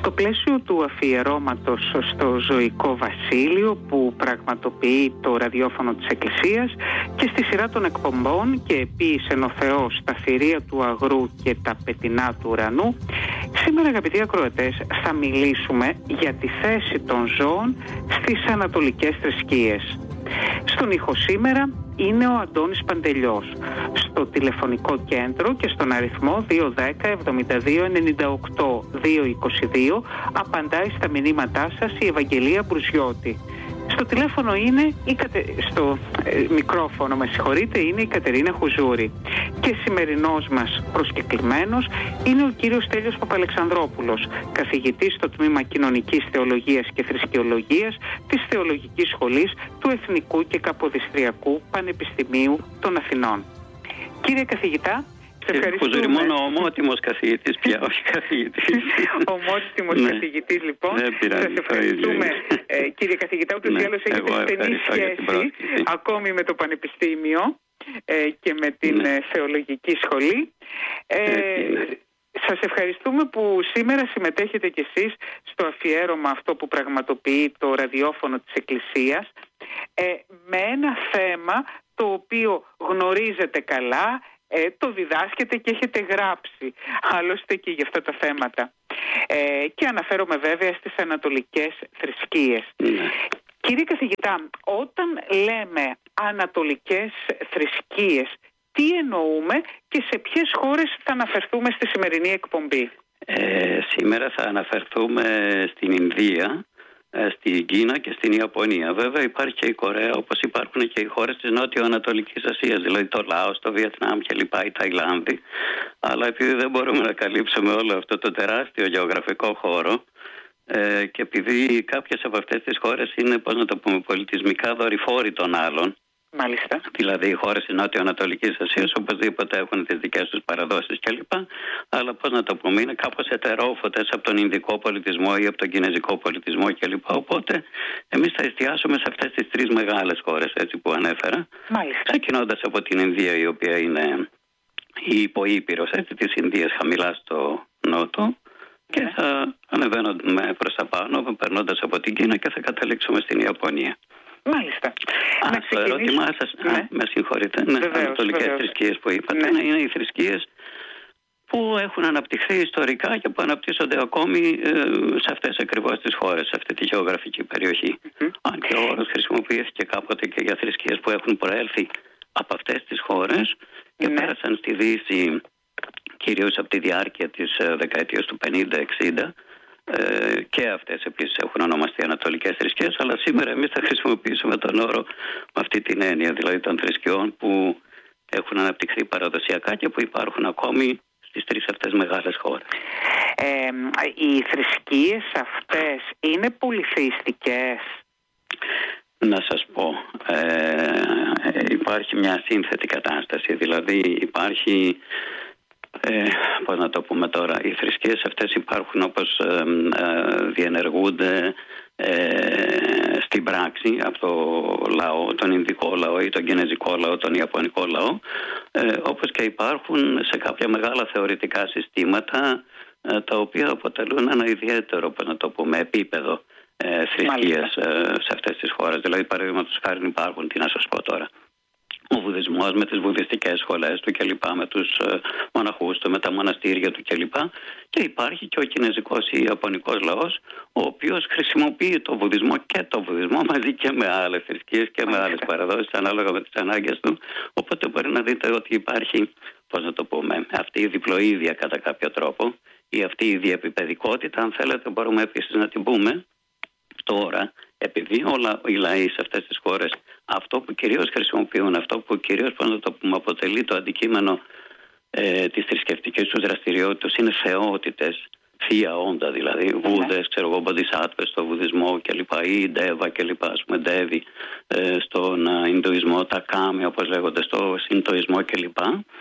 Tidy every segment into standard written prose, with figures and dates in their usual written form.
Στο πλαίσιο του αφιερώματος στο ζωικό βασίλειο που πραγματοποιεί το ραδιόφωνο της Εκκλησίας και στη σειρά των εκπομπών και επίησεν ο Θεός τα θηρία του αγρού και τα πετεινά του ουρανού, σήμερα, αγαπητοί ακροατές, θα μιλήσουμε για τη θέση των ζώων στις ανατολικές θρησκείες. Στον ήχο σήμερα είναι ο Αντώνης Παντελιός. Στο τηλεφωνικό κέντρο και στον αριθμό 210 72 98 222 απαντάει στα μηνύματά σας η Ευαγγελία Μπρουζιώτη. Στο τηλέφωνο είναι στο μικρόφωνο, είναι η Κατερίνα Χουζούρη. Και σημερινός μας προσκεκλημένος είναι ο κύριος Στέλιος Παπαλεξανδρόπουλος, καθηγητής στο τμήμα Κοινωνικής Θεολογίας και Θρησκεολογίας της Θεολογικής Σχολής του Εθνικού και Καποδιστριακού Πανεπιστημίου των Αθηνών. Κύριε καθηγητά, Χουζούρη, μόνο ομότιμος καθηγητής πια, όχι καθηγητής. Ομότιμος καθηγητής, λοιπόν. Σας ευχαριστούμε, κύριε καθηγητά, ούτως ή άλλως έχετε στενή σχέση ακόμη με το Πανεπιστήμιο και με την Θεολογική Σχολή. Σας ευχαριστούμε που σήμερα συμμετέχετε κι εσείς στο αφιέρωμα αυτό που πραγματοποιεί το ραδιόφωνο της Εκκλησίας με ένα θέμα το οποίο γνωρίζετε καλά, το διδάσκετε και έχετε γράψει άλλωστε και για αυτά τα θέματα. Και αναφέρομαι βέβαια στις ανατολικές θρησκείες. Κύριε καθηγητά, όταν λέμε ανατολικές θρησκείες, τι εννοούμε και σε ποιες χώρες θα αναφερθούμε στη σημερινή εκπομπή? Σήμερα θα αναφερθούμε στην Ινδία, στην Κίνα και στην Ιαπωνία. Βέβαια υπάρχει και η Κορέα, όπως υπάρχουν και οι χώρες της Νότιο-Ανατολικής Ασίας, δηλαδή το Λάος, το Βιετνάμ κλπ, η Ταϊλάνδη. Αλλά επειδή δεν μπορούμε να καλύψουμε όλο αυτό το τεράστιο γεωγραφικό χώρο και επειδή κάποιες από αυτές τις χώρες είναι, πολιτισμικά δορυφόροι των άλλων, μάλιστα. Δηλαδή οι χώρες της Νότιο-Ανατολικής Ασίας οπωσδήποτε έχουν τις δικές τους παραδόσεις κλπ. Αλλά είναι κάπως ετερόφωτες από τον Ινδικό πολιτισμό ή από τον Κινέζικο πολιτισμό κλπ. Οπότε εμείς θα εστιάσουμε σε αυτές τις τρεις μεγάλες χώρες που ανέφερα. Ξεκινώντας από την Ινδία, η οποία είναι η υποήπειρος της Ινδίας χαμηλά στο νότο. Και θα ανεβαίνουμε προς τα πάνω, περνώντας από την Κίνα και θα καταλήξουμε στην Ιαπωνία. Μάλιστα. Στο ερώτημά σας, με συγχωρείτε, ανατολικές θρησκείες που είπατε, είναι οι θρησκείες που έχουν αναπτυχθεί ιστορικά και που αναπτύσσονται ακόμη σε αυτές ακριβώς τις χώρες, σε αυτή τη γεωγραφική περιοχή. Αν και ο όρος χρησιμοποιήθηκε κάποτε και για θρησκείες που έχουν προέλθει από αυτές τις χώρες και πέρασαν στη Δύση κυρίως από τη διάρκεια της δεκαετίας του 50-60. Και αυτές επίσης έχουν ονομαστεί ανατολικές θρησκείες, αλλά σήμερα εμείς θα χρησιμοποιήσουμε τον όρο με αυτή την έννοια, δηλαδή των θρησκειών που έχουν αναπτυχθεί παραδοσιακά και που υπάρχουν ακόμη στις τρεις αυτές μεγάλες χώρες. Οι θρησκείες αυτές είναι πολυθεϊστικές? Να σας πω, υπάρχει μια σύνθετη κατάσταση, δηλαδή υπάρχει... πώς να το πούμε τώρα, οι θρησκείες αυτές υπάρχουν όπως διενεργούνται στην πράξη από το λαό, τον Ινδικό λαό ή τον Κινέζικο λαό, τον Ιαπωνικό λαό, όπως και υπάρχουν σε κάποια μεγάλα θεωρητικά συστήματα τα οποία αποτελούν ένα ιδιαίτερο, πώς να το πούμε, επίπεδο θρησκείας σε αυτές τις χώρες. Δηλαδή, παραδείγματος χάρη, υπάρχουν, τι να σας πω τώρα, ο Βουδισμός με τις βουδιστικές σχολές του κλπ, με τους μοναχούς του, με τα μοναστήρια του κλπ. Και υπάρχει και ο Κινέζικος ή Ιαπωνικός λαός, ο οποίος χρησιμοποιεί το Βουδισμό και το Βουδισμό μαζί και με άλλες θρησκείες και με άλλες παραδόσεις ανάλογα με τις ανάγκες του. Οπότε μπορεί να δείτε ότι υπάρχει, πώς να το πούμε, αυτή η διπλοίδια κατά κάποιο τρόπο ή αυτή η διεπιπεδικότητα, αν θέλετε, μπορούμε επίσης να την πούμε τώρα. Επειδή οι λαοί σε αυτές τις χώρες αυτό που κυρίως χρησιμοποιούν, αυτό που κυρίως, πώς να το πούμε, αποτελεί το αντικείμενο της θρησκευτικής τους δραστηριότητας είναι θεότητες, θεία όντα δηλαδή, βούδες, μποντισάτβες στο βουδισμό κλπ. Ή ντέβα κλπ. Ας πούμε ντέβι στον Ινδουισμό, τα κάμι όπως λέγονται στο Σιντοισμό κλπ.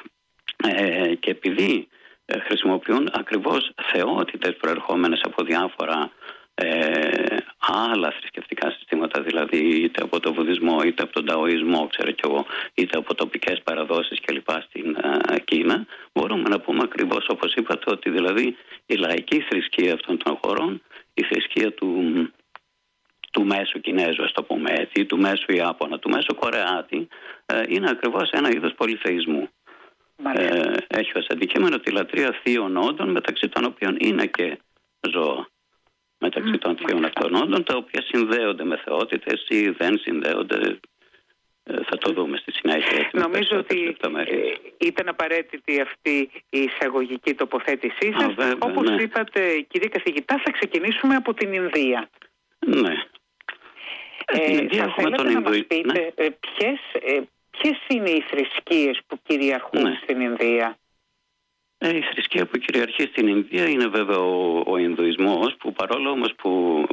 Και επειδή χρησιμοποιούν ακριβώς θεότητες προερχόμενες από διάφορα άλλα θρησκευτικά συστήματα, δηλαδή είτε από το βουδισμό, είτε από τον ταοισμό, ξέρω κι εγώ, είτε από τοπικές παραδόσεις κλπ. Στην Κίνα, μπορούμε να πούμε ακριβώς όπως είπατε, ότι δηλαδή η λαϊκή θρησκεία αυτών των χωρών, η θρησκεία του μέσου Κινέζου, ας το πούμε έτσι, του μέσου Ιάπωνα, του μέσου Κορεάτη, είναι ακριβώς ένα είδος πολυθεϊσμού. Έχει ως αντικείμενο τη λατρεία θείων όντων, μεταξύ των οποίων είναι και ζώα. Μεταξύ των θείων αυτών όντων, τα οποία συνδέονται με θεότητες ή δεν συνδέονται. Θα το δούμε στη συνέχεια. Νομίζω ότι ήταν απαραίτητη αυτή η εισαγωγική τοποθέτησή σας. Όπως είπατε, κύριε καθηγητά, θα ξεκινήσουμε από την Ινδία. Ναι. Θα θέλετε να μας πείτε ποιες είναι οι θρησκείες που κυριαρχούν στην Ινδία? Η θρησκεία που κυριαρχεί στην Ινδία είναι βέβαια ο Ινδουισμός, που παρόλο όμως που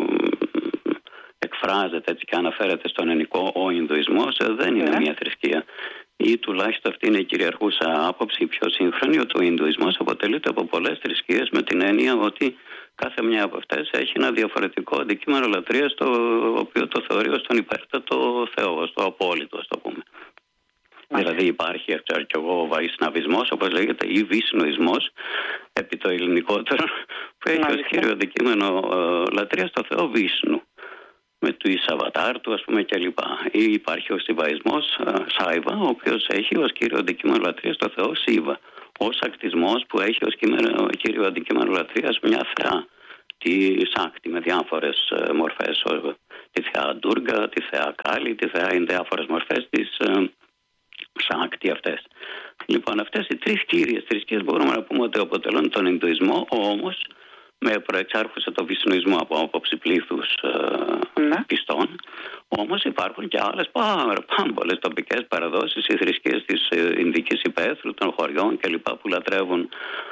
εκφράζεται έτσι και αναφέρεται στον ελληνικό ο Ινδουισμός, δεν είναι μια θρησκεία. Ή τουλάχιστον αυτή είναι η κυριαρχούσα άποψη, η πιο σύγχρονη, ότι ο Ινδουισμός αποτελείται από πολλές θρησκείες, με την έννοια ότι κάθε μια από αυτές έχει ένα διαφορετικό αντικείμενο λατρείας, το οποίο το θεωρεί ως τον υπέρτατο Θεό, ως το απόλυτο, ας το πούμε. Δηλαδή υπάρχει, ξέρω κι εγώ, ο Βαϊσναβισμός, όπως λέγεται, ή Βυσνουισμός, επί το ελληνικότερο, που έχει ως κύριο αντικείμενο λατρεία στο Θεό Βίσνου, με του Ισαβατάρ του, ας πούμε, κλπ. Ή υπάρχει ο Σιβαϊσμός, Σάιβα, ο οποίος έχει ως κύριο αντικείμενο λατρεία στο Θεό Σίβα. Ο Σακτισμός, που έχει ως κύριο αντικείμενο λατρείας μια θεά, τη Σάκτη, με διάφορες μορφές, τη θεά Ντούργα, τη θεά Κάλι, τη θεά, είναι διάφορες μορφές της Σάκτη αυτές. Λοιπόν, αυτές οι τρεις κύριες θρησκείες μπορούμε να πούμε ότι αποτελούν τον Ινδουισμό, όμως με προεξάρχουσα το Βυσνουισμό από άποψη πλήθους πιστών. Όμως υπάρχουν και άλλες πάρα πολλές τοπικές παραδόσεις, οι θρησκείες της Ινδικής υπαίθρου, των χωριών κλπ. Που λατρεύουν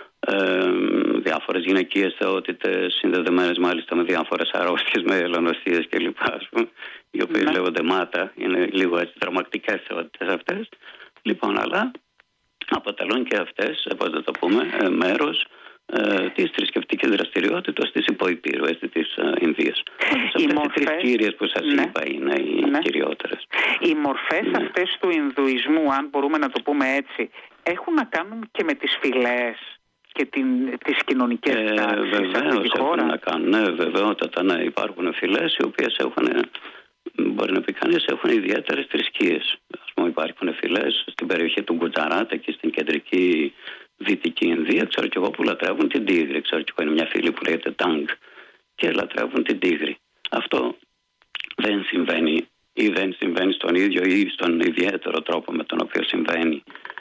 διάφορες γυναικείες θεότητες, συνδεδεμένες μάλιστα με διάφορες αρρώστιες, με ελονοσίες κλπ. Οι οποίες λέγονται μάτα, είναι λίγο έτσι τρομακτικές θεότητες αυτές. Λοιπόν, αλλά αποτελούν και αυτές, πώς θα το πούμε, μέρος της θρησκευτικής δραστηριότητας της υποϊπήρου, της Ινδίας. Αυτές οι τρεις κύριες που σας είπα είναι οι κυριότερες. Οι μορφές αυτές του Ινδουισμού, αν μπορούμε να το πούμε έτσι, έχουν να κάνουν και με τις φυλές και τις κοινωνικές τάξεις βεβαίως έχουν να κάνουν, βεβαιότατα, υπάρχουν φυλές οι οποίες έχουν, μπορεί να πει κανείς, έχουν ιδιαίτερες θρησκείες. Ας πούμε, υπάρχουν φυλές στην περιοχή του Γκουτζαράτ, εκεί στην κεντρική Δυτική Ινδία, ξέρω κι εγώ, που λατρεύουν την τίγρη. Ξέρω κι εγώ, είναι μια φυλή που λέγεται Τάγκ και λατρεύουν την τίγρη. Αυτό δεν συμβαίνει ή δεν συμβαίνει στον ίδιο ή στον ιδιαίτερο τρόπο με τον οποίο συμβαίνει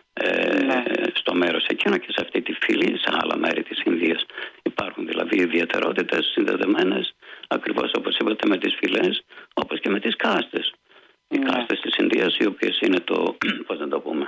στο μέρος εκείνο και σε αυτή τη φυλή, σε άλλα μέρη της Ινδίας. Υπάρχουν δηλαδή ιδιαιτερότητες συνδεδεμένες ακριβώς όπως είπατε με τις φυλές, όπως και με τις κάστες. Οι κάστες της Ινδίας, οι οποίες είναι το, πώς να το πούμε,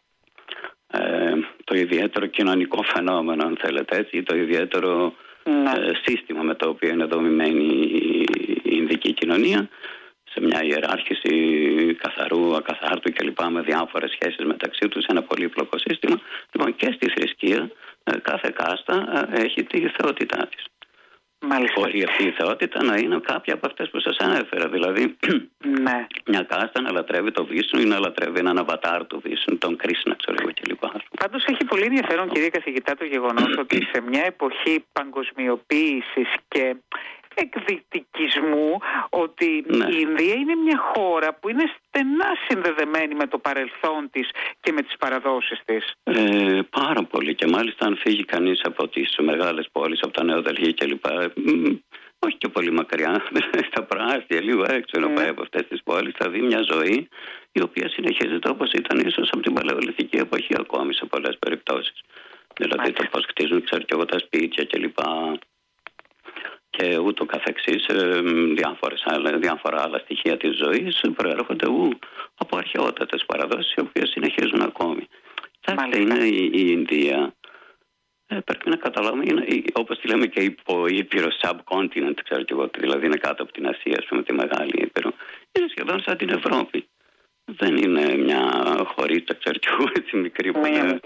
το ιδιαίτερο κοινωνικό φαινόμενο, αν θέλετε έτσι, ή το ιδιαίτερο σύστημα με το οποίο είναι δομημένη η Ινδική κοινωνία, σε μια ιεράρχηση καθαρού, ακαθάρτου κλπ. Με διάφορες σχέσεις μεταξύ τους, ένα πολύπλοκο σύστημα. Λοιπόν, και στη θρησκεία κάθε κάστα έχει τη θεότητά της. Μπορεί αυτή η θεότητα να είναι κάποια από αυτές που σας ανέφερα. Δηλαδή, μια κάστα να λατρεύει το Βίσνου ή να λατρεύει έναν αβατάρ του Βίσνου, τον Κρίσνα, ξέρω εγώ κλπ. Πάντως έχει πολύ ενδιαφέρον, κύριε καθηγητά, το γεγονός ότι σε μια εποχή παγκοσμιοποίησης και εκδυτικισμού, ότι η Ινδία είναι μια χώρα που είναι στενά συνδεδεμένη με το παρελθόν της και με τις παραδόσεις της. Πάρα πολύ, και μάλιστα αν φύγει κανείς από τις μεγάλες πόλεις, από τα Νέο Δελχή κλπ, όχι και πολύ μακριά, στα προάστια, λίγο έξω να πάει από αυτές τις πόλεις, θα δει μια ζωή η οποία συνεχίζεται όπως ήταν ίσως από την παλαιολιθική εποχή ακόμη σε πολλές περιπτώσεις. Δηλαδή το πώς χτίζουν, ξέρω και εγώ, τα σπίτια κλπ. Και ούτω καθεξής, διάφορα άλλα στοιχεία της ζωής προέρχονται από αρχαιότατες παραδόσεις, οι οποίες συνεχίζουν ακόμη. Αυτή είναι η Ινδία. Πρέπει να καταλάβουμε, όπως τη λέμε και υπο-ήπειρο subcontinent, ξέρω και εγώ, δηλαδή είναι κάτω από την Ασία, ας πούμε, τη μεγάλη ήπειρο. Είναι σχεδόν σαν την Ευρώπη. Δεν είναι μια χωρίτσα, ξέρω και εγώ, έτσι μικρή που είναι.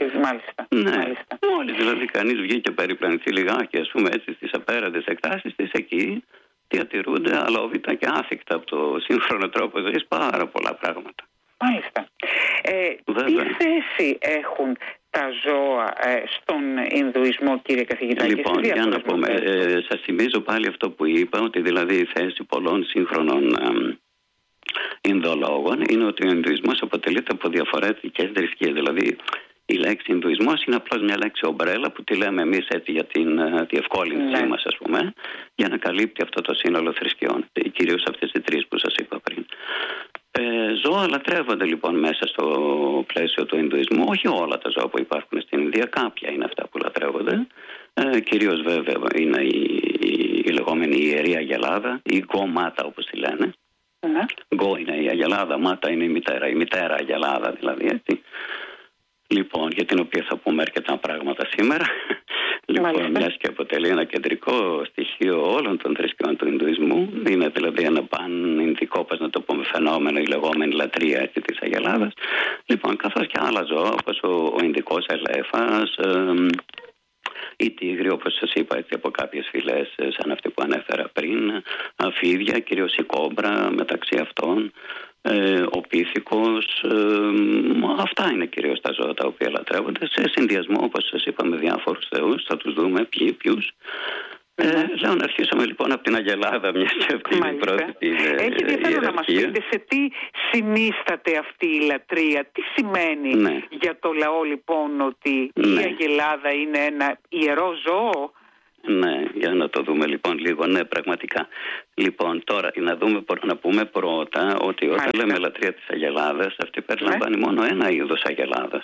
Μόλις δηλαδή κανείς βγει και περιπλανηθεί λιγάκι, ας πούμε, έτσι στις απέραντες εκτάσεις της, εκεί διατηρούνται αλόβητα και άθικτα από το σύγχρονο τρόπο ζωής πάρα πολλά πράγματα. Μάλιστα. Τι θέση έχουν τα ζώα στον Ινδουισμό, κύριε καθηγητά? Λοιπόν, για να πούμε, σας θυμίζω πάλι αυτό που είπα, ότι δηλαδή η θέση πολλών σύγχρονων Ινδολόγων είναι ότι ο Ινδουισμός αποτελείται από διαφορετικές θρησκείες. Δηλαδή η λέξη Ινδουισμός είναι απλώς μια λέξη ομπρέλα που τη λέμε εμείς έτσι για την διευκόλυνσή μας, ας πούμε, για να καλύπτει αυτό το σύνολο θρησκειών, κυρίως αυτές οι τρεις που σας είπα πριν. Ζώα λατρεύονται λοιπόν μέσα στο πλαίσιο του Ινδουισμού. Όχι όλα τα ζώα που υπάρχουν στην Ινδία, κάποια είναι αυτά που λατρεύονται. Κυρίως βέβαια είναι η λεγόμενη ιερή αγελάδα, η γκομάτα όπως τη λένε. Γκο είναι η αγελάδα, μάτα είναι η μητέρα αγελάδα δηλαδή, έτσι. Λοιπόν, για την οποία θα πούμε αρκετά πράγματα σήμερα. Λοιπόν, μιας και αποτελεί ένα κεντρικό στοιχείο όλων των θρησκειών του Ινδουισμού, είναι δηλαδή ένα παν-ινδικό, πώς να το πούμε, φαινόμενο, η λεγόμενη λατρεία έτσι, της αγελάδας. Λοιπόν, καθώς και άλλα ζώα, όπως ο Ινδικός ελέφας, η τίγρη, όπως σας είπα, έτσι, από κάποιες φυλές σαν αυτή που ανέφερα πριν, αφίδια, κυρίως η κόμπρα μεταξύ αυτών, ο πίθηκος, αυτά είναι κυρίως τα ζώα τα οποία λατρεύονται σε συνδυασμό, όπως σας είπα, με διάφορους θεούς. Θα τους δούμε ποιους. Λέω να αρχίσουμε λοιπόν από την αγελάδα, μια και αυτή είναι η πρώτη την Έχει ενδιαφέρον να μας πείτε σε τι συνίσταται αυτή η λατρεία, τι σημαίνει για το λαό λοιπόν ότι η αγελάδα είναι ένα ιερό ζώο. Ναι, για να το δούμε λοιπόν λίγο. Ναι, πραγματικά. Λοιπόν, τώρα να πούμε πρώτα ότι όταν λέμε λατρεία της αγελάδας, αυτή περιλαμβάνει μόνο ένα είδος αγελάδας.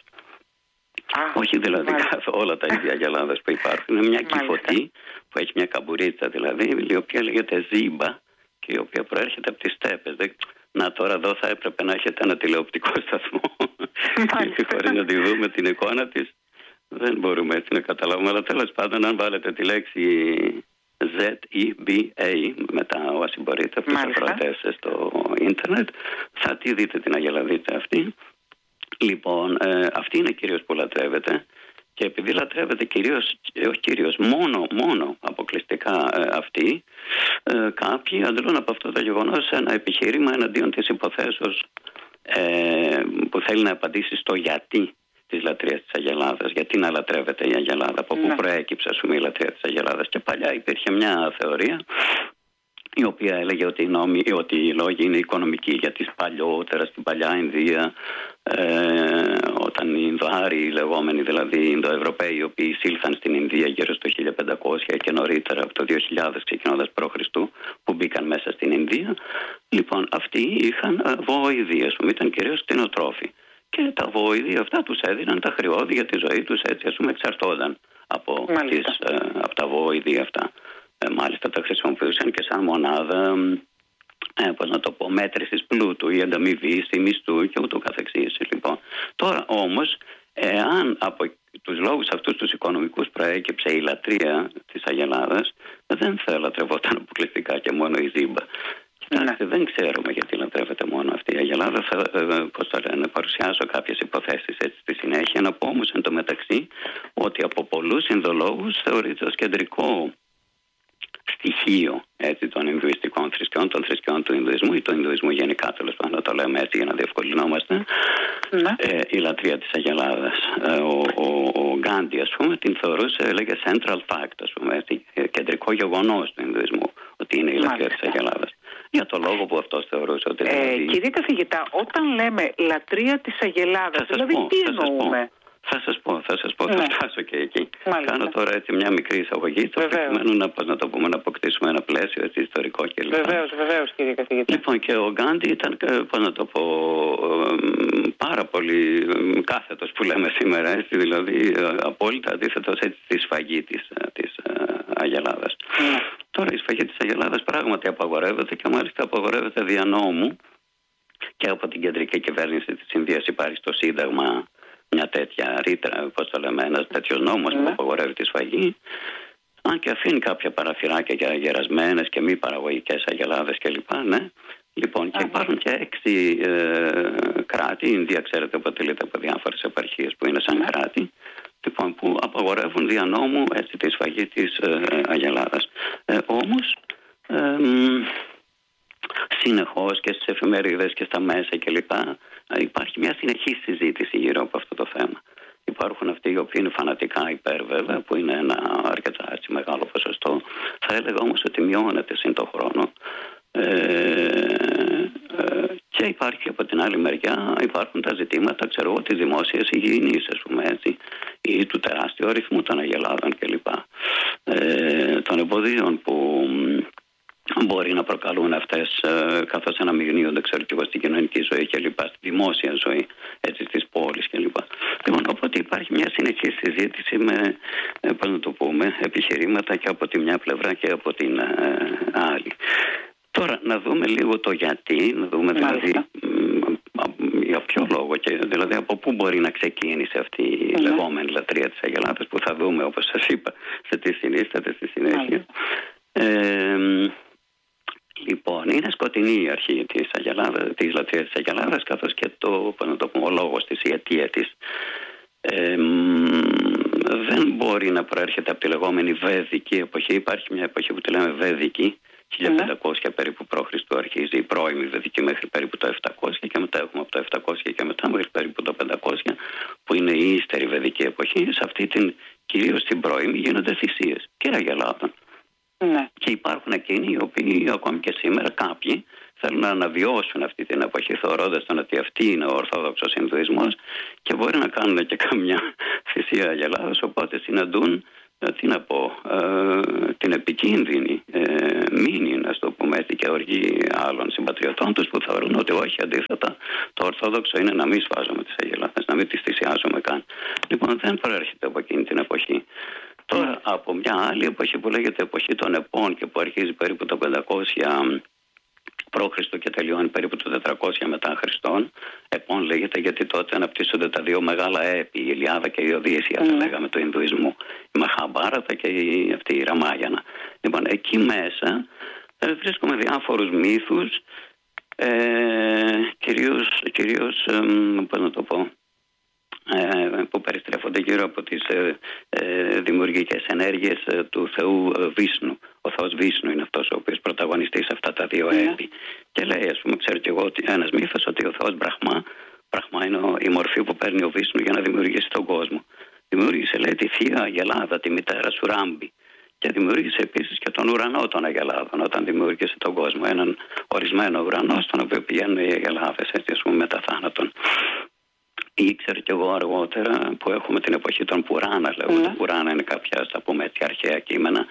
Όχι δηλαδή όλα τα ίδια αγελάδας που υπάρχουν. Είναι μια κυφωτή που έχει μια καμπουρίτσα δηλαδή, η οποία λέγεται ζήμπα και η οποία προέρχεται από τις στέπες. Να τώρα εδώ θα έπρεπε να έχετε ένα τηλεοπτικό σταθμό και χωρίς να τη δούμε την εικόνα της δεν μπορούμε έτσι να καταλάβουμε, αλλά τέλος πάντων αν βάλετε τη λέξη ZEBA μετά όσοι μπορείτε από τους ακροατές στο ίντερνετ θα τη δείτε την αγελαδίτσα αυτή. Λοιπόν, αυτή είναι κυρίως που λατρεύεται και επειδή λατρεύεται μόνο αποκλειστικά αυτή, κάποιοι αντλούν από αυτό το γεγονός ένα επιχείρημα εναντίον της υποθέσεως που θέλει να απαντήσει στο γιατί της λατρείας της αγελάδας, γιατί να λατρεύεται η αγελάδα, από πού προέκυψε ας πούμε η λατρεία της αγελάδας. Και παλιά υπήρχε μια θεωρία η οποία έλεγε ότι οι λόγοι είναι οικονομικοί, γιατί παλιότερα στην παλιά Ινδία όταν οι Ινδοάροι, οι λεγόμενοι δηλαδή οι Ινδοευρωπαίοι, οι οποίοι εισήλθαν στην Ινδία γύρω στο 1500 και νωρίτερα από το 2000 ξεκινώντας π.Χ. που μπήκαν μέσα στην Ινδία, λοιπόν αυτοί είχαν βόηδη, ας πούμε, ήταν κυρίως κτηνοτρόφοι. Και τα βόηδη αυτά τους έδιναν τα χρειώδη για τη ζωή τους, έτσι ας πούμε εξαρτώνταν από τα βόηδη αυτά. Μάλιστα τα χρησιμοποιούσαν και σαν μονάδα μέτρησης πλούτου ή ανταμοιβής ή μισθού και ούτω καθεξής. Λοιπόν. Τώρα όμως, εάν από τους λόγους αυτούς τους οικονομικούς προέκυψε η λατρεία της αγελάδας, δεν θα λατρευόταν αποκλειστικά και μόνο η ζήμπα. Κοιτάξτε, δεν ξέρουμε γιατί λατρεύεται μόνο αυτή η αγελάδα. Θα παρουσιάσω κάποιες υποθέσεις έτσι στη συνέχεια. Να πω όμως εν τω μεταξύ ότι από πολλούς Ινδολόγους θεωρείται ως κεντρικό στοιχείο έτσι, των Ινδουιστικών θρησκειών, των θρησκειών του Ινδουισμού ή του Ινδουισμού γενικά, τέλος πάντων, το λέμε έτσι για να διευκολυνόμαστε, η λατρεία της αγελάδας. Ο Γκάντι, ας πούμε, την θεωρούσε, έλεγε central fact, ας πούμε, έτσι, κεντρικό γεγονός του Ινδουισμού, ότι είναι η λατρεία της αγελάδας. Για το λόγο που αυτός θεωρούσε ότι... Κύριε καθηγητά, όταν λέμε λατρεία της αγελάδας, δηλαδή τι εννοούμε? Θα σας πω, θα φτάσω και εκεί. Κάνω τώρα έτσι μια μικρή εισαγωγή, προκειμένου να αποκτήσουμε ένα πλαίσιο έτσι, ιστορικό κλπ. Βεβαίως, κύριε καθηγητή. Λοιπόν, και ο Γκάντι ήταν, πάρα πολύ κάθετος που λέμε σήμερα, έτσι, δηλαδή απόλυτα αντίθετος έτσι, στη σφαγή της αγελάδας. Τώρα η σφαγή της αγελάδας πράγματι απαγορεύεται και μάλιστα απαγορεύεται δια νόμου και από την κεντρική κυβέρνηση της Ινδίας υπάρχει στο Σύνταγμα μια τέτοια ρήτρα, πώς το λέμε, ένας τέτοιος νόμος που απαγορεύει τη σφαγή, αν και αφήνει κάποια παραθυράκια για γερασμένες και μη παραγωγικές αγελάδες κλπ. Ναι. Λοιπόν, και υπάρχουν και 6 κράτη, η Ινδία ξέρετε αποτελείται από διάφορες επαρχίες που είναι σαν κράτη, λοιπόν, που απαγορεύουν δια νόμου έτσι, τη σφαγή της αγελάδας. Όμως συνεχώς και στις εφημερίδες και στα μέσα κλπ. Υπάρχει μια συνεχή συζήτηση γύρω από αυτό το θέμα. Υπάρχουν αυτοί οι οποίοι είναι φανατικά υπέρ, βέβαια, που είναι ένα αρκετά έτσι μεγάλο ποσοστό. Θα έλεγα όμως ότι μειώνεται συν το χρόνο. Και υπάρχει από την άλλη μεριά, υπάρχουν τα ζητήματα, ξέρω εγώ, της δημόσιας υγιεινής, ας πούμε έτσι, ή του τεράστιου αριθμού των αγελάδων κλπ. Των εμποδίων που μπορεί να προκαλούν αυτές, καθώς αναμειγνύονται, ξέρω και εγώ, στην κοινωνική ζωή και λοιπά, στη δημόσια ζωή, έτσι, στις πόλεις και λοιπά. Λοιπόν, οπότε υπάρχει μια συνεχή συζήτηση με, πώς να το πούμε, επιχειρήματα και από τη μια πλευρά και από την άλλη. Τώρα, να δούμε λίγο το γιατί, να δούμε δηλαδή για ποιο λόγο και δηλαδή από πού μπορεί να ξεκίνησε αυτή η λεγόμενη λατρεία της αγελάδας, που θα δούμε, όπως σας είπα, σε τι συνίσταται στη συνέχεια. Λοιπόν, είναι σκοτεινή η αρχή της λατρείας της αγελάδας, καθώς και ο λόγος της, η αιτία της. Δεν μπορεί να προέρχεται από τη λεγόμενη βέδικη εποχή. Υπάρχει μια εποχή που τη λέμε βέδικη, 1500 περίπου π.Χ. αρχίζει η πρώιμη βεδική μέχρι περίπου το 700 και μετά έχουμε από το 700 και μετά μέχρι περίπου το 500 που είναι η ύστερη βεδική εποχή. Σε αυτή την, κυρίως την πρώιμη, γίνονται θυσίες και αγελάδων. Και υπάρχουν εκείνοι οι οποίοι ακόμη και σήμερα κάποιοι θέλουν να αναβιώσουν αυτή την εποχή, θεωρώντας ότι αυτή είναι ο Ορθόδοξος Ινδουισμός και μπορεί να κάνουν και καμιά θυσία αγελάδας, οπότε συναντούν την επικίνδυνη μήνυ, να το πούμε έτσι, και οργή άλλων συμπατριωτών τους που θεωρούν ότι όχι, αντίθετα, το Ορθόδοξο είναι να μην σφάζουμε τις αγελάδες, να μην τις θυσιάζουμε καν. Λοιπόν, δεν προέρχεται από εκείνη την εποχή. Τώρα, από μια άλλη εποχή που λέγεται εποχή των επών και που αρχίζει περίπου το 500 π.Χ. και τελειώνει περίπου το 400 μετά Χριστόν. Επών λέγεται γιατί τότε αναπτύσσονται τα δύο μεγάλα έπι, η Ιλιάδα και η Οδύσσεια, θα λέγαμε, του Ινδουισμού. Η Μαχαμπάρατα και αυτή η Ραμάγιανα. Λοιπόν, εκεί μέσα βρίσκουμε διάφορους μύθους, κυρίως πώς να το πω, που περιστρέφονται γύρω από τις δημιουργικές ενέργειες του Θεού Βίσνου. Ο Θεός Βίσνου είναι αυτός ο οποίος πρωταγωνιστεί σε αυτά τα δύο έτη. Και λέει, ας πούμε, ξέρω κι εγώ, ένας μύθος ότι ο Θεός Μπραχμά είναι η μορφή που παίρνει ο Βίσνου για να δημιουργήσει τον κόσμο. Δημιούργησε, λέει, τη θεία Αγελάδα, τη μητέρα Σουράμπη. Και δημιούργησε επίσης και τον ουρανό των αγελάδων όταν δημιούργησε τον κόσμο. Έναν ορισμένο ουρανό στον οποίο πηγαίνουν οι αγελάδες, έτσι, ας πούμε, μετά θάνατον. Ήξερα κι εγώ αργότερα που έχουμε την εποχή των Πουράνα, λέγονται. Πουράνα είναι κάποια, ας τα πούμε έτσι, αρχαία κείμενα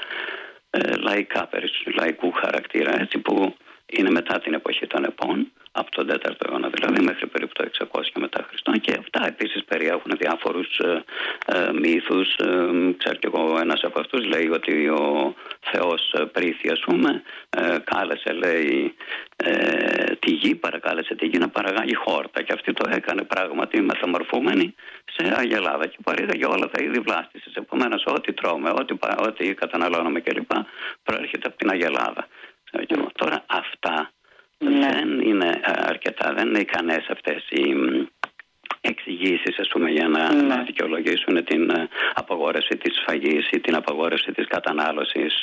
λαϊκού χαρακτήρα, έτσι, που είναι μετά την εποχή των επών, από τον 4ο αιώνα δηλαδή μέχρι περίπου το 600 μετά Χριστόν, και αυτά επίσης περιέχουν διάφορους μύθους. Ξέρω κι εγώ, ένας από αυτούς λέει ότι ο Θεός Πρίθη, ας πούμε, κάλεσε, λέει, τη γη, παρακάλεσε τη γη να παραγάγει χόρτα, και αυτή το έκανε πράγματι μεταμορφούμενη σε αγελάδα και παρήγαγε όλα τα είδη βλάστησης. Επομένως, ό,τι τρώμε, ό,τι καταναλώνουμε κλπ. Προέρχεται από την αγελάδα. Τώρα αυτά δεν είναι αρκετά, δεν είναι ικανές αυτές οι εξηγήσεις, ας πούμε, για να δικαιολογήσουν την απαγόρευση της σφαγής ή την απαγόρευση της κατανάλωσης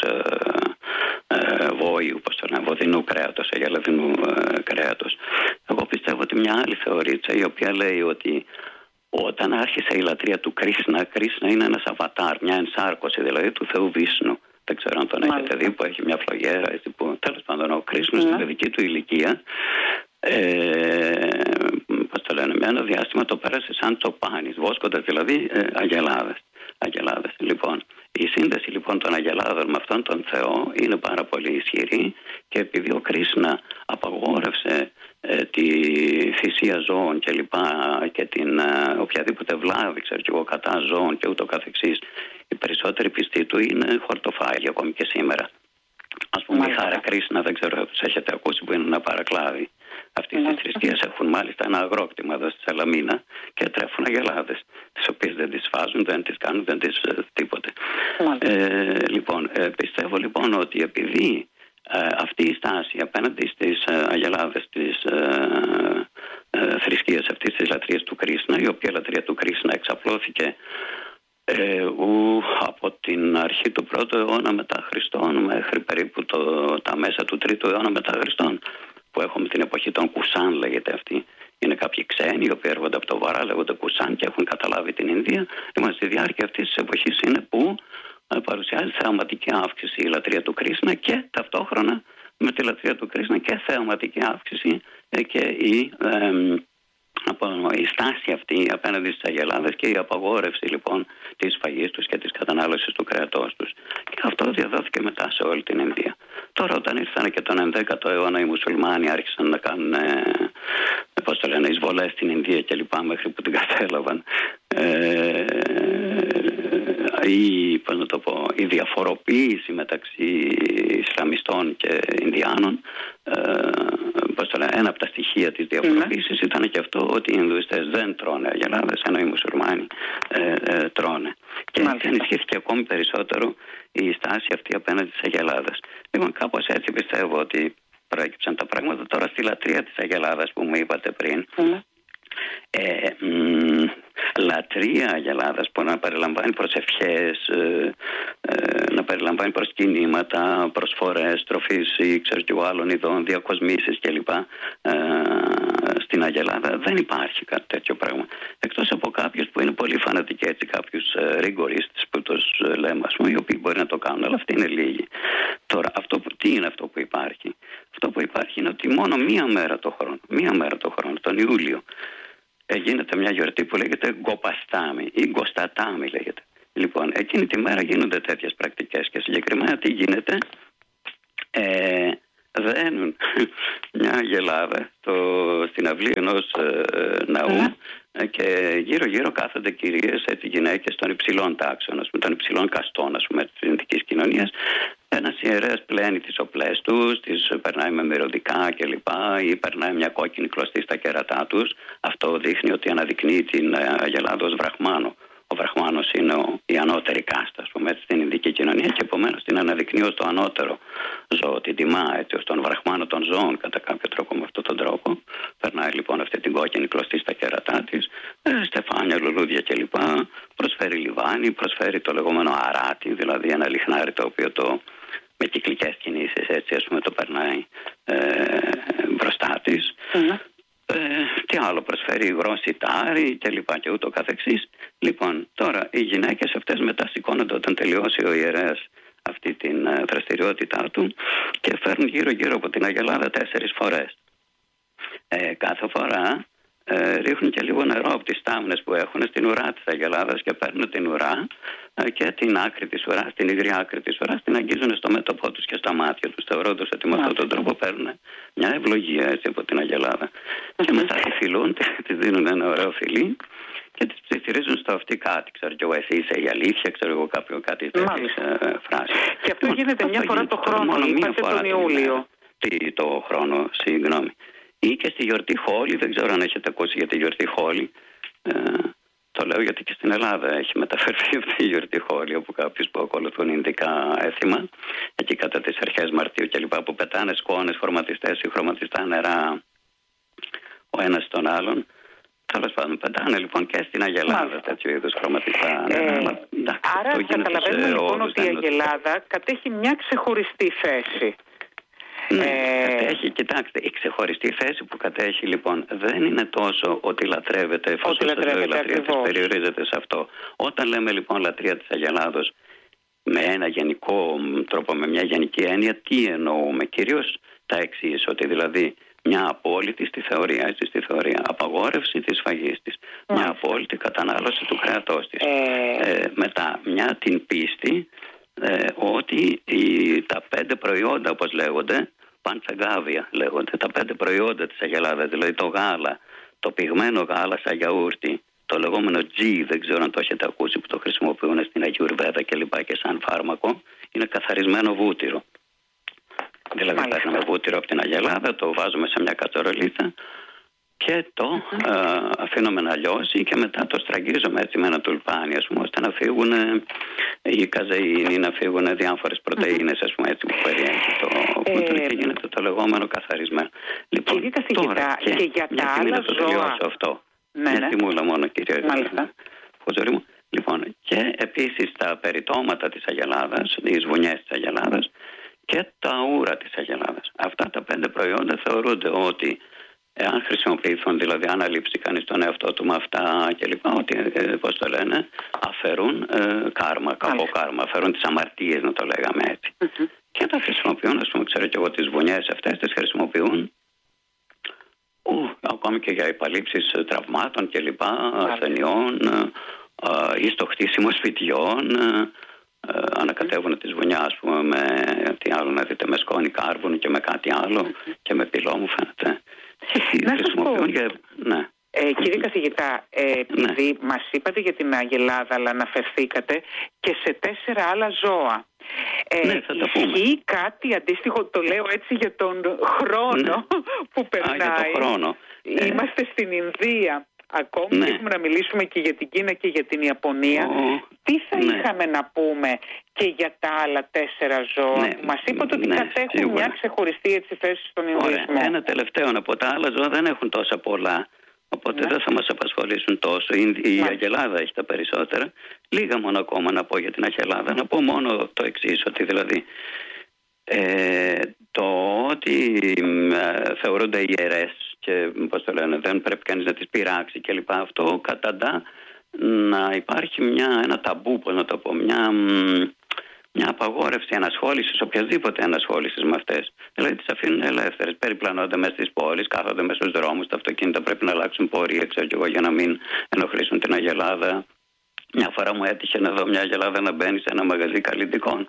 βόηου, βοδινού κρέατος, αγελαδινού κρέατος. Εγώ πιστεύω ότι μια άλλη θεωρήτσα, η οποία λέει ότι όταν άρχισε η λατρεία του Κρίσνα είναι ένας αβατάρ, μια ενσάρκωση δηλαδή του Θεού Βίσνου. Δεν ξέρω αν τον έχετε δει, που έχει μια φλογέρα, έτσι, που τέλος πάντων ο Κρίσνος στην παιδική του ηλικία, πώς το λένε, με ένα διάστημα το πέρασε σαν τσοπάνης, βόσκοντας δηλαδή αγελάδες. Λοιπόν, η σύνδεση λοιπόν των αγελάδων με αυτόν τον Θεό είναι πάρα πολύ ισχυρή, και επειδή ο Κρίσνα απαγόρευσε τη θυσία ζώων και λοιπά και την οποιαδήποτε βλάβη, ξέρω και εγώ, κατά ζώων και ούτω καθεξής, οι περισσότεροι πιστοί του είναι χορτοφάγοι ακόμη και σήμερα. Ας πούμε, η Χάρε Κρίσνα, δεν ξέρω αν τους έχετε ακούσει, που είναι ένα παρακλάδι αυτής της θρησκείας. Έχουν μάλιστα ένα αγρόκτημα εδώ στη Σαλαμίνα και τρέφουν αγελάδες, τις οποίες δεν τις φάζουν, δεν τις κάνουν, δεν τις τίποτε. Λοιπόν, πιστεύω λοιπόν ότι επειδή αυτή η στάση απέναντι στις αγελάδες της θρησκείας αυτής της λατρείας του Κρίσνα, η οποία λατρεία του Κρίσνα εξαπλώθηκε Από την αρχή του 1ου αιώνα μετά Χριστόν μέχρι περίπου τα μέσα του 3ου αιώνα μετά Χριστόν, που έχουμε την εποχή των Κουσάν, λέγεται αυτή. Είναι κάποιοι ξένοι οι οποίοι έρχονται από το βορρά, λέγονται Κουσάν και έχουν καταλάβει την Ινδία. Λοιπόν, στη διάρκεια αυτής της εποχής είναι που παρουσιάζει θεαματική αύξηση η λατρεία του Κρίσνα και ταυτόχρονα με τη λατρεία του Κρίσνα και θεαματική αύξηση και η στάση αυτή απέναντι στις Αγελάδες και η απαγόρευση λοιπόν της φαγής τους και της κατανάλωσης του κρέατός τους. Και αυτό διαδόθηκε μετά σε όλη την Ινδία. Τώρα όταν ήρθαν και τον 11ο αιώνα οι μουσουλμάνοι άρχισαν να κάνουν εισβολές στην Ινδία και λοιπά μέχρι που την κατέλαβαν, η διαφοροποίηση μεταξύ Ισλαμιστών και Ινδιάνων, ένα από τα στοιχεία της διαφοροποίησης ήταν και αυτό ότι οι Ινδουιστές δεν τρώνε αγελάδες ενώ οι μουσουλμάνοι τρώνε. Και ενισχύθηκε ακόμη περισσότερο η στάση αυτή απέναντι στις αγελάδες. Λοιπόν, κάπως έτσι πιστεύω ότι προέκυψαν τα πράγματα. Τώρα στη λατρεία της αγελάδας που μου είπατε πριν, λατρεία αγελάδας που να περιλαμβάνει προσευχές, να περιλαμβάνει προσκυνήματα, προσφορές, τροφής ή ξέρω και άλλων ειδών, διακοσμήσεις κλπ. Στην Αγελάδα δεν υπάρχει κάτι τέτοιο πράγμα. Εκτός από κάποιους που είναι πολύ φανατικοί, έτσι, κάποιους ριγκορίστες που τους λέμε, ας πούμε, οι οποίοι μπορεί να το κάνουν, αλλά αυτοί είναι λίγοι. Τώρα, τι είναι αυτό που υπάρχει? Αυτό που υπάρχει είναι ότι μόνο μία μέρα το χρόνο, τον Ιούλιο, γίνεται μια γιορτή που λέγεται Γκοπαστάμι ή Γκοστατάμι λέγεται. Λοιπόν, εκείνη τη μέρα γίνονται τέτοιες πρακτικές και συγκεκριμένα τι γίνεται? Δένουν μια αγελάδα στην αυλή ενός ναού και γύρω-γύρω κάθονται κυρίες, έτσι, γυναίκες των υψηλών τάξεων, των υψηλών καστών, ας πούμε, της ελληνικής κοινωνίας. Ένας ιερέας πλένει τις οπλές τους, τις περνάει με μυρωδικά κλπ. Ή περνάει μια κόκκινη κλωστή στα κέρατά τους. Αυτό δείχνει ότι αναδεικνύει την αγελάδα ως βραχμάνο. Ο βραχμάνος είναι η ανώτερη κάστα, ας πούμε, στην Ινδική κοινωνία και επομένως την αναδεικνύει ως το ανώτερο ζώο, την τιμά έτσι, ως τον βραχμάνο των ζώων κατά κάποιο τρόπο με αυτόν τον τρόπο. Περνάει λοιπόν αυτή την κόκκινη κλωστή στα κέρατά της, στεφάνια, λουλούδια κλπ. Προσφέρει λιβάνι, προσφέρει το λεγόμενο αράτι, δηλαδή ένα λιχνάρι το οποίο με κυκλικές κινήσεις έτσι, ας πούμε, το περνάει μπροστά της. Τι άλλο προσφέρει, υγρό σιτάρι και λοιπά και ούτω καθεξής. Λοιπόν, τώρα οι γυναίκες αυτές μετά σηκώνονται όταν τελειώσει ο ιερέας αυτή την δραστηριότητά του και φέρνουν γύρω-γύρω από την αγελάδα 4 φορές. Κάθε φορά ρίχνουν και λίγο νερό από τις στάμνες που έχουν στην ουρά της αγελάδας και παίρνουν την ουρά και την άκρη της ουράς, την υγρή άκρη της ουράς, την αγγίζουν στο μέτωπό τους και στα μάτια τους, θεωρώντας ότι με αυτόν τον τρόπο παίρνουν μια ευλογία έτσι, από την αγελάδα. Και μετά τη φιλούν, της δίνουν ένα ωραίο φιλί και τις ψιθυρίζουν στο αυτή κάτι, ξέρω κι εγώ, εσύ είσαι η αλήθεια, ξέρω εγώ κάτι τέτοιες φράσεις. Και αυτό γίνεται μια φορά το χρόνο, είπατε τον Ιούλιο. Το χρόνο, συγγνώμη. Ή και στη γιορτή Χόλη, δεν ξέρω αν έχετε ακούσει για τη γιορτή Χόλη. Το λέω γιατί και στην Ελλάδα έχει μεταφερθεί αυτή η γιορτή Χόλη, όπου κάποιους που ακολουθούν ινδικά έθιμα, εκεί κατά τις αρχές Μαρτίου κλπ. Που πετάνε σκόνες, χρωματιστές ή χρωματιστά νερά ο ένας στον άλλον. Τέλος πάντων, πετάνε λοιπόν και στην αγελάδα τέτοιου είδους χρωματιστά νερά. Άρα καταλαβαίνουμε λοιπόν ότι η αγελάδα κατέχει μια ξεχωριστή θέση. Κατέχει, κοιτάξτε, η ξεχωριστή θέση που κατέχει λοιπόν δεν είναι τόσο ότι λατρεύεται, εφόσον η λατρεία της περιορίζεται σε αυτό. Όταν λέμε λοιπόν λατρεία της αγελάδος με ένα γενικό τρόπο, με μια γενική έννοια, τι εννοούμε? Κυρίως τα εξής, ότι δηλαδή μια απόλυτη στη θεωρία απαγόρευση της φαγής της, μια απόλυτη κατανάλωση του κρέατός της, μετά μια την πίστη ότι τα 5 προϊόντα, όπως λέγονται, παντσαγκάβια λέγονται, τα 5 προϊόντα της αγελάδας, δηλαδή το γάλα, το πυγμένο γάλα σαν γιαούρτι, το λεγόμενο τζι, δεν ξέρω αν το έχετε ακούσει, που το χρησιμοποιούν στην Αγιουρβέδα και λοιπά και σαν φάρμακο, είναι καθαρισμένο βούτυρο. Δηλαδή παίρνουμε βούτυρο από την αγελάδα, το βάζουμε σε μια κατσαρολίτσα και το αφήνουμε να λιώσει και μετά το στραγγίζουμε έτσι με ένα τουλπάνι, ας πούμε, ώστε να φύγουν οι καζεΐνοι, να φύγουν διάφορες πρωτεΐνες, ας πούμε, έτσι που περιέχει το βούτυρο και γίνεται το λεγόμενο καθαρισμένο. Λοιπόν, τώρα και για τα άλλα να το τελειώσω αυτό. Μια στιγμούλα μόνο, κύριε Χωζωρή μου. Λοιπόν, και επίσης τα περιτώματα της Αγελάδας, οι βουνιές της Αγελάδας και τα ούρα της Αγελάδας. Αυτά τα 5 προϊόντα θεωρούνται ότι εάν χρησιμοποιηθούν, δηλαδή αν αλείψει κανείς τον εαυτό του με αυτά και λοιπά, ότι πώς το λένε, αφαιρούν κάρμα, κακό κάρμα, αφαιρούν τις αμαρτίες, να το λέγαμε έτσι. Και τα χρησιμοποιούν, ας πούμε, ξέρω και εγώ, τις βουνιές αυτές τις χρησιμοποιούν ακόμη και για επαλήψεις τραυμάτων και λοιπά, ασθενειών ή στο χτίσιμο σπιτιών. Ανακατεύουν τη βουνιά, ας πούμε, με τι άλλο να δείτε, με σκόνη κάρβουνου και με κάτι άλλο και με πυλό, μου φαίνεται. Να σας πω, κύριε καθηγητά, επειδή μας είπατε για την Αγελάδα, αλλά αναφερθήκατε και σε 4 άλλα ζώα. Ισχύει κάτι αντίστοιχο, το λέω έτσι για τον χρόνο που περνάει. Για τον χρόνο. Είμαστε στην Ινδία ακόμη και έχουμε να μιλήσουμε και για την Κίνα και για την Ιαπωνία. Τι θα είχαμε να πούμε και για τα άλλα 4 ζώα? Μας είπατε ότι κατέχουν μια ξεχωριστή έτσι θέση στον Ινδουισμό. Ένα τελευταίο, από τα άλλα ζώα δεν έχουν τόσα πολλά, οπότε δεν θα μας απασχολήσουν τόσο. Η Αγελάδα έχει τα περισσότερα. Λίγα μόνο ακόμα να πω για την Αγελάδα. Να πω μόνο το εξής, ότι δηλαδή το ότι θεωρούνται ιερές και πώς το λένε, δεν πρέπει κανείς να τις πειράξει και λοιπά, αυτό καταντά να υπάρχει ένα ταμπού, πώς να το πω, μια απαγόρευση ενασχόλησης, οποιασδήποτε ενασχόλησης με αυτές. Δηλαδή τις αφήνουν ελεύθερες, περιπλανώνται μέσα στις πόλεις, κάθονται μέσα στους δρόμους, τα αυτοκίνητα πρέπει να αλλάξουν πορεία, ξέρω και εγώ, για να μην ενοχλήσουν την Αγελάδα. Μια φορά μου έτυχε να δω μια Αγελάδα να μπαίνει σε ένα μαγαζί καλλιτικών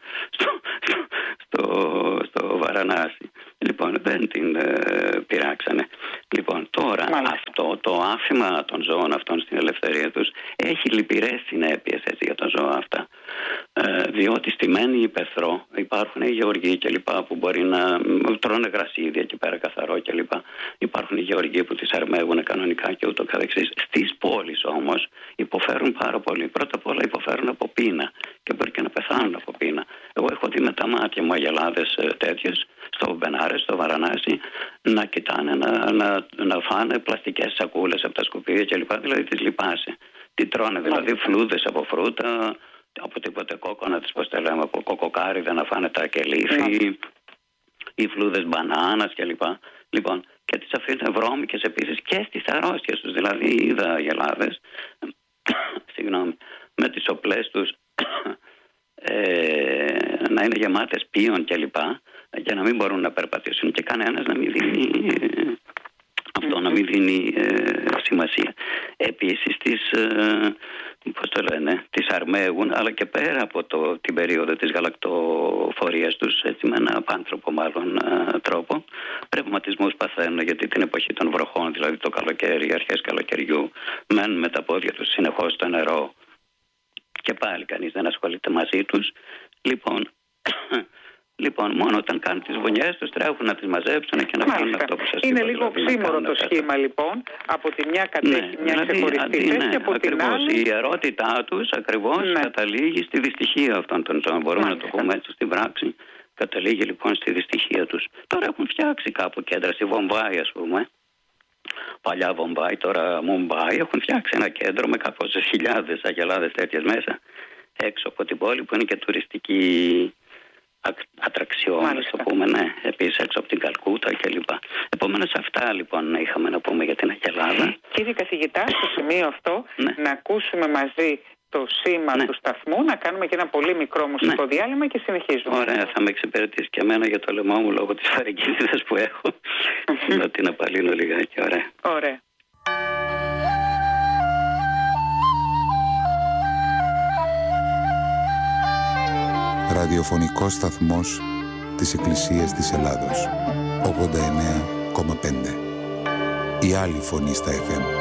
στο Βαρανάσι. Λοιπόν, δεν την πειράξανε. Λοιπόν, τώρα αυτό το άφημα των ζώων αυτών στην ελευθερία τους έχει λυπηρές συνέπειες για τα ζώα αυτά. Διότι στη μένη υπεθρό υπάρχουν οι γεωργοί και λοιπά που μπορεί να τρώνε γρασίδια εκεί πέρα καθαρό και λοιπά. Υπάρχουν οι γεωργοί που τις αρμέγουν κανονικά και ούτω καθεξής. Στις πόλεις όμως υποφέρουν πάρα πολύ. Πρώτα απ' όλα υποφέρουν από πείνα και μπορεί και να πεθάνουν από πείνα. Εγώ έχω δει με τα μάτια μου αγελάδες τέτοιες στο Μπενάρες, στο Βαρανάσι, να κοιτάνε να φάνε πλαστικές σακούλες από τα σκουπίδια και λοιπά. Δηλαδή τις λυπάσαι. Τι τρώνε, δηλαδή φλούδες από φρούτα, από τίποτε κόκκονα, πώς τα λέμε, από κοκοκάριδα να φάνε τα κελίφι, ή φλούδες μπανάνας κλπ. Λοιπόν, και τις αφήνουν βρώμικες επίσης και στις αρρώστιες τους. Δηλαδή είδα αγελάδες με τις οπλές τους να είναι γεμάτες πίον κλπ. Για να μην μπορούν να περπατήσουν και κανένας να μην δίνει αυτό, να μην δίνει σημασία. Επίσης τις αρμέγουν, αλλά και πέρα από την περίοδο της γαλακτοφορίας τους, έτσι με ένα απάνθρωπο μάλλον τρόπο. Ρευματισμούς παθαίνουν, γιατί την εποχή των βροχών, δηλαδή το καλοκαίρι, αρχές καλοκαιριού, μένουν με τα πόδια τους συνεχώς στο νερό και πάλι κανείς δεν ασχολείται μαζί τους. Λοιπόν, μόνο όταν κάνουν τις βουνιές τους τρέχουν να τις μαζέψουν και να κάνουν αυτό που σας είπα. Είναι λίγο οξύμορο το σχήμα, λοιπόν. Από τη μια κατέχει μια ξεχωριστή θέση και από την άλλη. Η ιερότητά τους ακριβώς καταλήγει στη δυστυχία αυτών των ζώων. Μπορούμε να το πούμε έτσι στην πράξη. Καταλήγει λοιπόν στη δυστυχία τους. Τώρα έχουν φτιάξει κάπου κέντρα, στη Βομβάη ας πούμε. Παλιά Βομβάη, τώρα Μουμπάι. Έχουν φτιάξει ένα κέντρο με κάπως χιλιάδες αγελάδες τέτοιες μέσα. Έξω από την πόλη που είναι και τουριστική ατραξιόν, ας το πούμε, επίσης έξω από την Καλκούτα κλπ. Επομένως αυτά λοιπόν είχαμε να πούμε για την Αγελάδα. Κύριε καθηγητά, στο σημείο αυτό να ακούσουμε μαζί το σήμα του σταθμού, να κάνουμε και ένα πολύ μικρό μουσικό διάλειμμα και συνεχίζουμε. Ωραία, θα με εξυπηρετήσει και εμένα για το λαιμό μου λόγω της φαρικίδας που έχω. Να την απαλύνω λιγάκι, ωραία. Ραδιοφωνικός σταθμός της Εκκλησίας της Ελλάδος 89,5. Η άλλη φωνή στα FM.